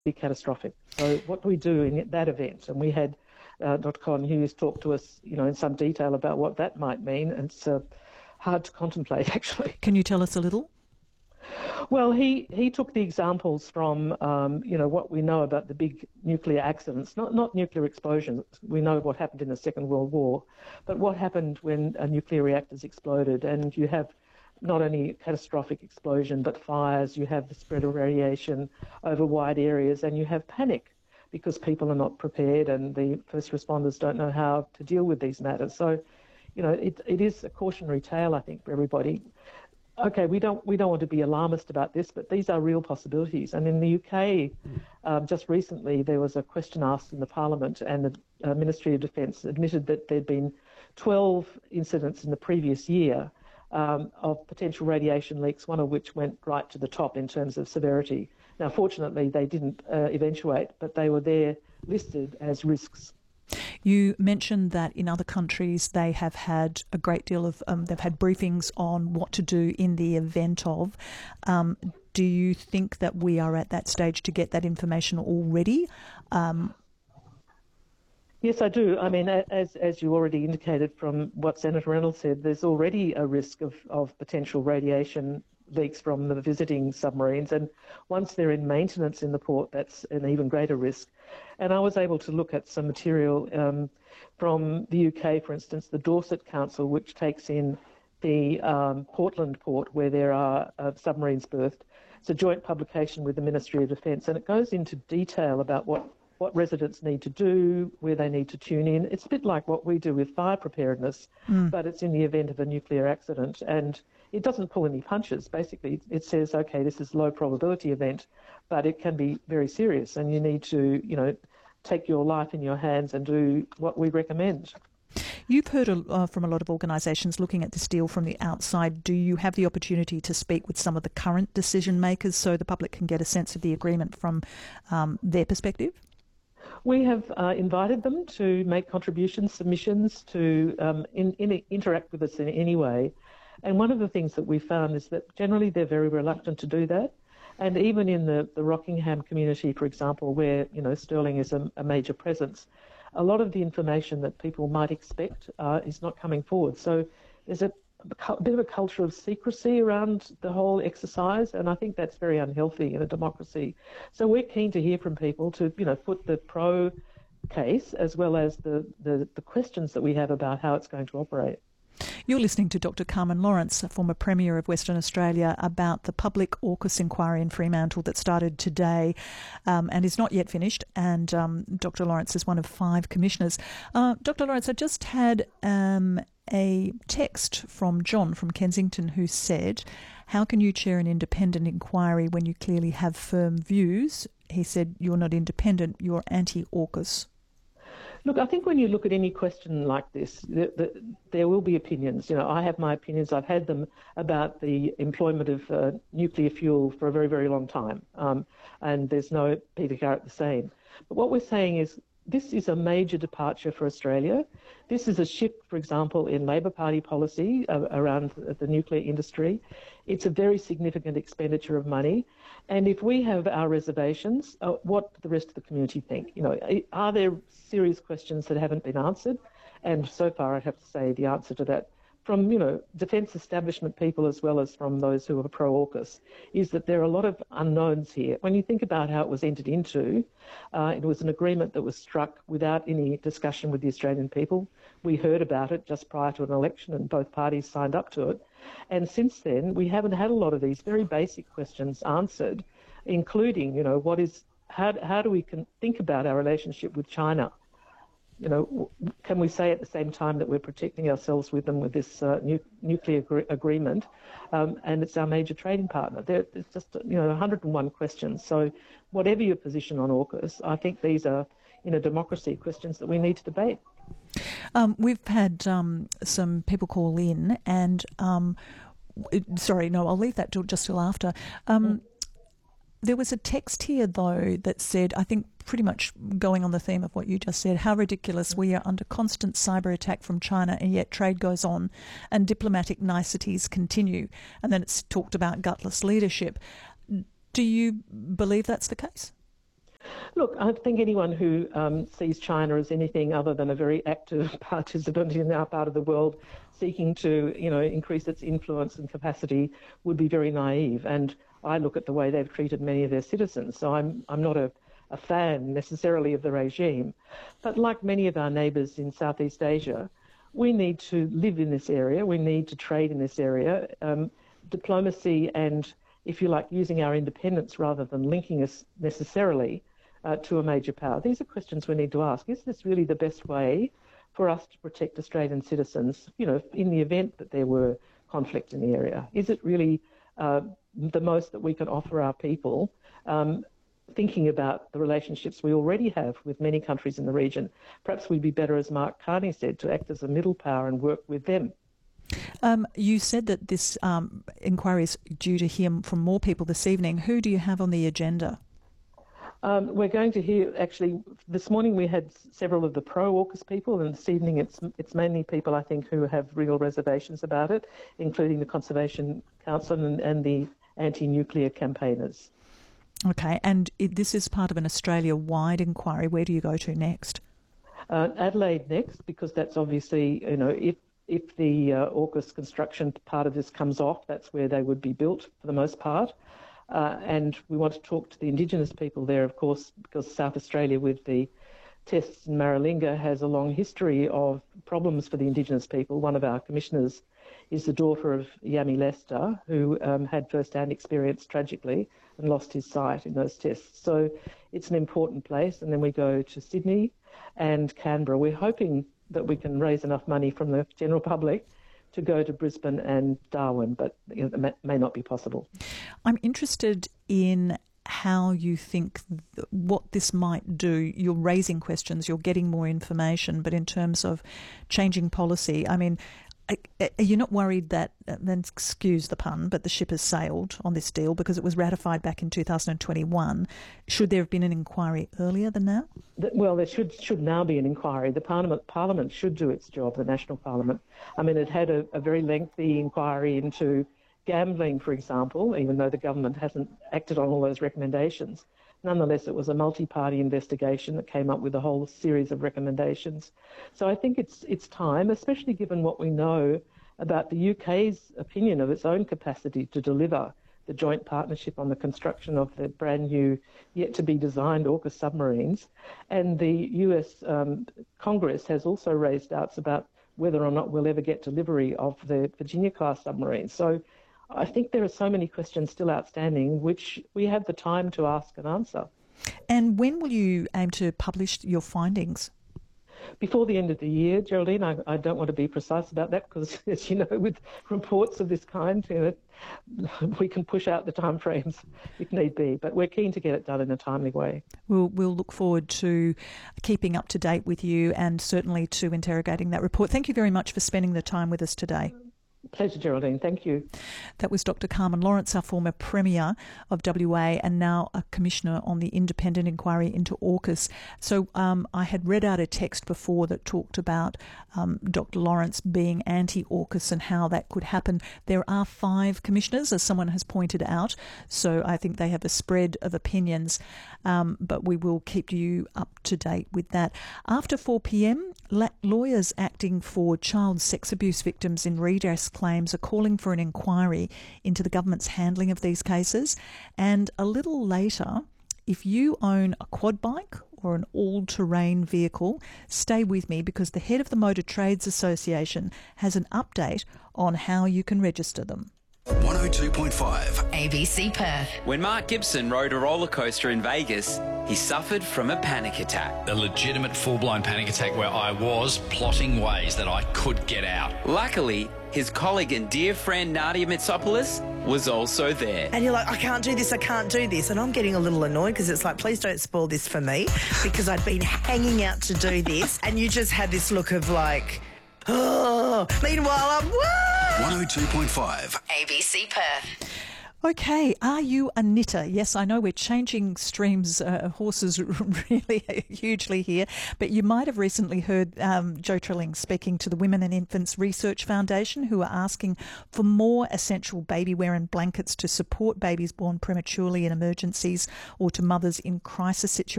be catastrophic. So what do we do in that event? And we had Dr. Colin Hughes talk to us, in some detail about what that might mean. And it's hard to contemplate, actually. Can you tell us a little? Well, he took the examples from, what we know about the big nuclear accidents, not nuclear explosions. We know what happened in the Second World War, but what happened when nuclear reactors exploded, and you have not only catastrophic explosion, but fires, you have the spread of radiation over wide areas, and you have panic because people are not prepared and the first responders don't know how to deal with these matters. So, it is a cautionary tale, I think, for everybody. Okay, we don't want to be alarmist about this, but these are real possibilities. And in the UK, just recently, there was a question asked in the Parliament, and the Ministry of Defence admitted that there'd been 12 incidents in the previous year of potential radiation leaks, one of which went right to the top in terms of severity. Now, fortunately, they didn't eventuate, but they were there listed as risks. You mentioned that in other countries they have had a great deal of, they've had briefings on what to do in the event of. Do you think that we are at that stage to get that information already? Yes, I do. I mean, as you already indicated from what Senator Reynolds said, there's already a risk of potential radiation leaks from the visiting submarines, and once they're in maintenance in the port, that's an even greater risk. And I was able to look at some material from the UK, for instance, the Dorset Council, which takes in the Portland port where there are submarines berthed. It's a joint publication with the Ministry of Defence, and it goes into detail about what residents need to do, where they need to tune in. It's a bit like what we do with fire preparedness, but it's in the event of a nuclear accident. And it doesn't pull any punches. Basically, it says, okay, this is a low probability event, but it can be very serious, and you need to, take your life in your hands and do what we recommend. You've heard from a lot of organisations looking at this deal from the outside. Do you have the opportunity to speak with some of the current decision makers so the public can get a sense of the agreement from their perspective? We have invited them to make contributions, submissions, to interact with us in any way. And one of the things that we found is that generally they're very reluctant to do that. And even in the Rockingham community, for example, where, Stirling is a major presence, a lot of the information that people might expect is not coming forward. So there's a bit of a culture of secrecy around the whole exercise, and I think that's very unhealthy in a democracy. So we're keen to hear from people to, put the pro case as well as the questions that we have about how it's going to operate. You're listening to Dr. Carmen Lawrence, a former Premier of Western Australia, about the public AUKUS inquiry in Fremantle that started today and is not yet finished. And Dr. Lawrence is one of 5 commissioners. Dr. Lawrence, I just had a text from John from Kensington who said, how can you chair an independent inquiry when you clearly have firm views? He said, you're not independent, you're anti-AUKUS. Look, I think when you look at any question like this, there will be opinions. I have my opinions. I've had them about the employment of nuclear fuel for a very, very long time. And there's no Peter Garrett the same. But what we're saying is this is a major departure for Australia. This is a shift, for example, in Labor Party policy around the nuclear industry. It's a very significant expenditure of money. And if we have our reservations, what do the rest of the community think? Are there serious questions that haven't been answered? And so far, I'd have to say the answer to that from, defence establishment people as well as from those who are pro-AUKUS, is that there are a lot of unknowns here. When you think about how it was entered into, it was an agreement that was struck without any discussion with the Australian people. We heard about it just prior to an election and both parties signed up to it. And since then, we haven't had a lot of these very basic questions answered, including, how do we think about our relationship with China? Can we say at the same time that we're protecting ourselves with them with this nuclear agreement, and it's our major trading partner? There's just 101 questions. So whatever your position on AUKUS, I think these are, in a democracy, questions that we need to debate. We've had some people call in, and I'll leave that till after. There was a text here, though, that said, I think pretty much going on the theme of what you just said, how ridiculous we are under constant cyber attack from China and yet trade goes on and diplomatic niceties continue. And then it's talked about gutless leadership. Do you believe that's the case? Look, I think anyone who sees China as anything other than a very active participant in our part of the world seeking to, increase its influence and capacity would be very naive. And I look at the way they've treated many of their citizens. So I'm not a fan necessarily of the regime. But like many of our neighbours in Southeast Asia, we need to live in this area. We need to trade in this area. Diplomacy and, if you like, using our independence rather than linking us necessarily to a major power. These are questions we need to ask. Is this really the best way for us to protect Australian citizens, in the event that there were conflict in the area? Is it really the most that we can offer our people, thinking about the relationships we already have with many countries in the region? Perhaps we'd be better, as Mark Carney said, to act as a middle power and work with them. You said that this inquiry is due to hear from more people this evening. Who do you have on the agenda? We're going to hear, actually, this morning we had several of the pro-AUKUS people, and this evening it's mainly people, I think, who have real reservations about it, including the Conservation Council and the anti-nuclear campaigners. Okay, and this is part of an Australia-wide inquiry. Where do you go to next? Adelaide next, because that's obviously, if the AUKUS construction part of this comes off, that's where they would be built for the most part. And we want to talk to the Indigenous people there, of course, because South Australia, with the tests in Maralinga, has a long history of problems for the Indigenous people. One of our commissioners is the daughter of Yami Lester, who had first-hand experience, tragically, and lost his sight in those tests. So it's an important place. And then we go to Sydney and Canberra. We're hoping that we can raise enough money from the general public to go to Brisbane and Darwin, but it may not be possible. I'm interested in how you think what this might do. You're raising questions, you're getting more information, but in terms of changing policy, I mean, are you not worried that, then excuse the pun, but the ship has sailed on this deal because it was ratified back in 2021? Should there have been an inquiry earlier than now? Well, there should now be an inquiry. The Parliament should do its job, the National Parliament. I mean, it had a very lengthy inquiry into gambling, for example, even though the government hasn't acted on all those recommendations. Nonetheless, it was a multi-party investigation that came up with a whole series of recommendations. So I think it's time, especially given what we know about the UK's opinion of its own capacity to deliver the joint partnership on the construction of the brand new, yet-to-be-designed AUKUS submarines. And the US Congress has also raised doubts about whether or not we'll ever get delivery of the Virginia-class submarines. So I think there are so many questions still outstanding, which we have the time to ask and answer. And when will you aim to publish your findings? Before the end of the year, Geraldine. I don't want to be precise about that because, as you know, with reports of this kind, we can push out the timeframes if need be. But we're keen to get it done in a timely way. We'll look forward to keeping up to date with you and certainly to interrogating that report. Thank you very much for spending the time with us today. Pleasure, Geraldine. Thank you. That was Dr. Carmen Lawrence, our former Premier of WA and now a Commissioner on the independent inquiry into AUKUS. So I had read out a text before that talked about Dr. Lawrence being anti-AUKUS and how that could happen. There are 5 commissioners, as someone has pointed out, so I think they have a spread of opinions, but we will keep you up to date with that. After 4 p.m, lawyers acting for child sex abuse victims in redress claims are calling for an inquiry into the government's handling of these cases. And a little later, if you own a quad bike or an all-terrain vehicle, stay with me because the head of the Motor Trades Association has an update on how you can register them. 102.5 ABC Perth. When Mark Gibson rode a roller coaster in Vegas, he suffered from a panic attack. A legitimate full-blown panic attack where I was plotting ways that I could get out. Luckily, his colleague and dear friend Nadia Mitsopoulos was also there. And you're like, I can't do this. And I'm getting a little annoyed because it's like, please don't spoil this for me because I'd been hanging out to do this. And you just had this look of like, oh, meanwhile I'm, woo! 102.5 ABC Perth. Okay, are you a knitter? Yes, I know we're changing streams, horses really hugely here, but you might have recently heard Jo Trilling speaking to the Women and Infants Research Foundation, who are asking for more essential baby wear and blankets to support babies born prematurely in emergencies or to mothers in crisis situations.